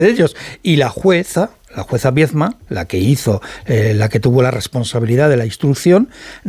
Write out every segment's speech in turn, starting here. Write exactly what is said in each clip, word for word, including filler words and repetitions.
de ellos. Y la jueza, la jueza Biedma, la que hizo, eh, la que tuvo la responsabilidad de la instrucción,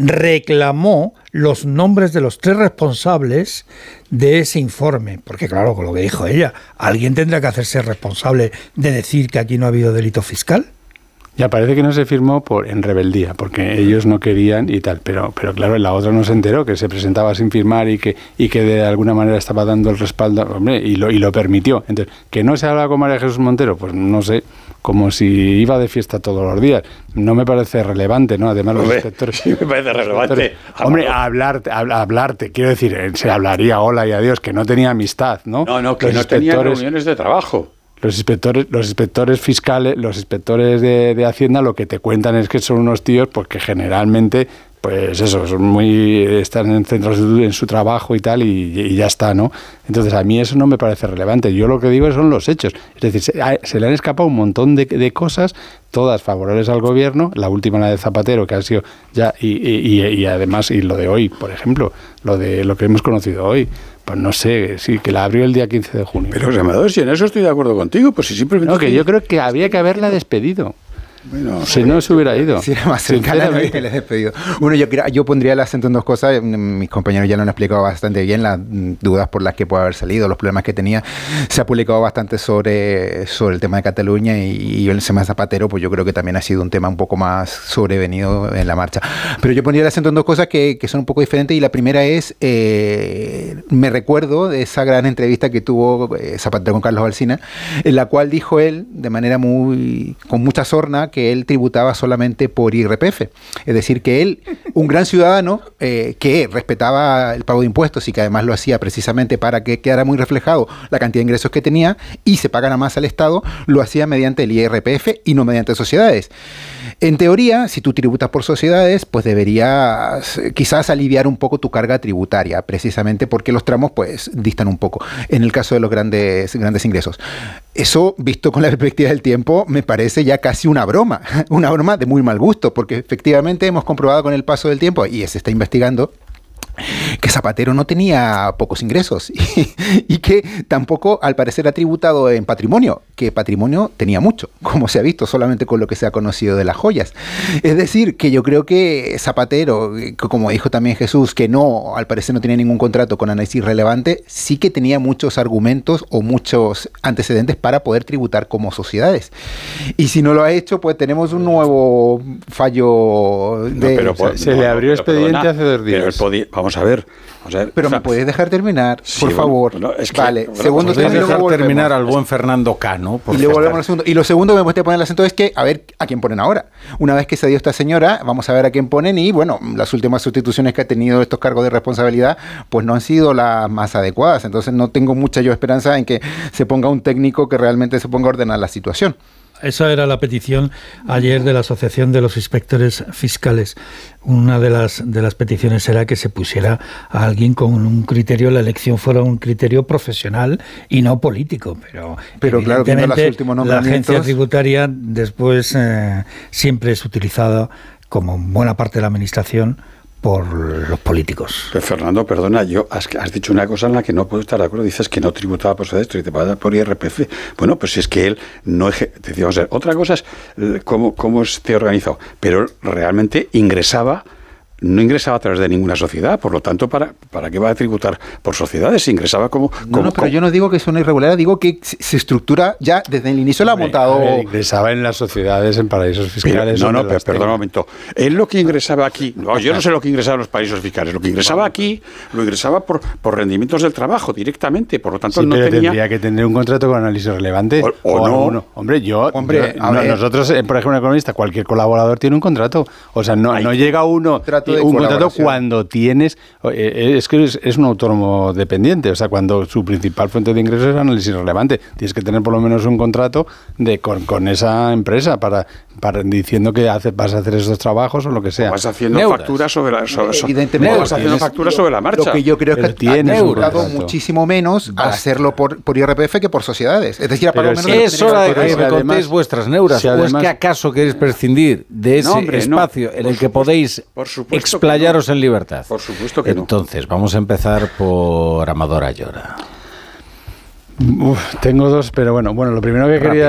reclamó los nombres de los tres responsables de ese informe. Porque claro, con lo que dijo ella, alguien tendrá que hacerse responsable de decir que aquí no ha habido delito fiscal. Ya parece que no se firmó por en rebeldía, porque ellos no querían y tal, pero pero claro, la otra no se enteró, que se presentaba sin firmar y que y que de alguna manera estaba dando el respaldo, hombre, y lo y lo permitió. Entonces, ¿que no se habla con María Jesús Montero? Pues no sé, como si iba de fiesta todos los días. No me parece relevante, ¿no? Además, los hombre, inspectores... Sí me parece relevante. Hombre, a hablarte, a hablarte, quiero decir, se hablaría hola y adiós, que no tenía amistad, ¿no? No, no, que los no tenía reuniones de trabajo. Los inspectores, los inspectores fiscales, los inspectores de, de Hacienda, lo que te cuentan es que son unos tíos, porque generalmente, pues eso, son muy, están en centros en su trabajo y tal, y, y ya está, ¿no? Entonces a mí eso no me parece relevante. Yo lo que digo son los hechos. Es decir, se, se le han escapado un montón de, de cosas, todas favorables al gobierno, la última, la de Zapatero, que ha sido ya, y, y, y además, y lo de hoy, por ejemplo, lo de lo que hemos conocido hoy. Pues no sé, sí, que la abrió el día quince de junio. Pero, Amador, si en eso estoy de acuerdo contigo, pues si simplemente... No, que yo creo que había que haberla despedido. Bueno, si no se hubiera ido. Si era más cercana, no hubiera despedido. Bueno, yo, yo pondría el acento en dos cosas. Mis compañeros ya lo han explicado bastante bien, las dudas por las que puede haber salido, los problemas que tenía. Se ha publicado bastante sobre, sobre el tema de Cataluña y, y el tema de Zapatero, pues yo creo que también ha sido un tema un poco más sobrevenido en la marcha. Pero yo pondría el acento en dos cosas que, que son un poco diferentes, y la primera es, eh, me recuerdo de esa gran entrevista que tuvo eh, Zapatero con Carlos Alsina, en la cual dijo él, de manera muy, con mucha sorna, que él tributaba solamente por I R P F. Es decir, que él, un gran ciudadano eh, que respetaba el pago de impuestos y que además lo hacía precisamente para que quedara muy reflejado la cantidad de ingresos que tenía y se pagara más al Estado, lo hacía mediante el I R P F y no mediante sociedades. En teoría, si tú tributas por sociedades, pues deberías quizás aliviar un poco tu carga tributaria, precisamente porque los tramos pues distan un poco, en el caso de los grandes, grandes ingresos. Eso, visto con la perspectiva del tiempo, me parece ya casi una broma, una broma de muy mal gusto, porque efectivamente hemos comprobado con el paso del tiempo, y se está investigando, que Zapatero no tenía pocos ingresos y, y que tampoco al parecer ha tributado en patrimonio, que patrimonio tenía mucho, como se ha visto solamente con lo que se ha conocido de las joyas. Es decir, que yo creo que Zapatero, como dijo también Jesús, que no, al parecer no tenía ningún contrato con análisis relevante, sí que tenía muchos argumentos o muchos antecedentes para poder tributar como sociedades. Y si no lo ha hecho, pues tenemos un nuevo fallo de... No, pero, o sea, se no, le abrió no, expediente perdona, hace dos días. Pero él podía, vamos a ver... Vamos a ver, pero o sea, me puedes dejar terminar, sí, por bueno, favor. Bueno, es que, vale, bueno, segundo puedes dejar terminar al buen Fernando Cano. Y luego volvemos al segundo. Y lo segundo que me puede poner el acento es que, a ver, ¿a quién ponen ahora? Una vez que se dio esta señora, vamos a ver a quién ponen, y bueno, las últimas sustituciones que ha tenido estos cargos de responsabilidad, pues no han sido las más adecuadas. Entonces no tengo mucha yo esperanza en que se ponga un técnico que realmente se ponga a ordenar la situación. Esa era la petición ayer de la Asociación de los Inspectores Fiscales. Una de las de las peticiones era que se pusiera a alguien con un criterio, la elección fuera un criterio profesional y no político. Pero, pero claro, que no los últimos nombramientos... La agencia tributaria después eh, siempre es utilizada, como buena parte de la administración, por los políticos. Pero Fernando, perdona, yo has, has dicho una cosa en la que no puedo estar de acuerdo. Dices que no tributaba por esto y te paga por I R P F. Bueno, pues si es que él no... Decíamos, otra cosa es cómo, cómo esté organizado, pero realmente ingresaba... no ingresaba a través de ninguna sociedad, por lo tanto, ¿para, para qué va a tributar por sociedades? Ingresaba como... como no, no, pero como... yo no digo que sea una irregularidad, digo que se estructura ya desde el inicio, la ha montado... Ver, ingresaba en las sociedades, en paraísos fiscales... Pero, no, no, pero, perdón un momento. Él lo que ingresaba aquí... No, yo no sé lo que ingresaba en los paraísos fiscales. Lo que ingresaba aquí, lo ingresaba por, por rendimientos del trabajo directamente, por lo tanto sí, no pero tenía... tendría que tener un contrato con análisis relevante. O, o, o no. Alguno. Hombre, yo... Hombre, yo no, nosotros, por ejemplo, un economista, cualquier colaborador tiene un contrato. O sea, no, no llega uno... Contrato de un contrato cuando tienes, es que es, es un autónomo dependiente, o sea, cuando su principal fuente de ingresos es análisis relevante, tienes que tener por lo menos un contrato de con, con esa empresa para, para diciendo que hace, vas a hacer esos trabajos o lo que sea. O vas haciendo Neuras. facturas sobre la sobre, evidentemente vas haciendo facturas sobre la marcha. Lo que yo creo es que ha neutrado muchísimo menos al hacerlo por, por I R P F que por sociedades. Es decir, para lo menos es hora de que me contéis vuestras neuras, si además, o es que acaso queréis prescindir de ese no, hombre, espacio no, en el que supuesto, podéis explayaros no. en libertad. Por supuesto que no. Entonces, vamos a empezar por Amador Ayora. Uf, tengo dos, pero bueno, bueno, lo primero que quería...